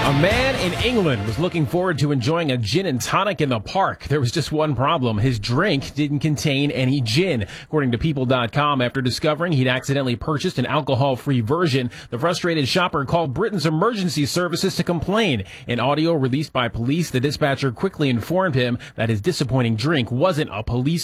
A man in England was looking forward to enjoying a gin and tonic in the park. There was just one problem. His drink didn't contain any gin. According to People.com, after discovering he'd accidentally purchased an alcohol-free version, the frustrated shopper called Britain's emergency services to complain. In audio released by police, the dispatcher quickly informed him that his disappointing drink wasn't a police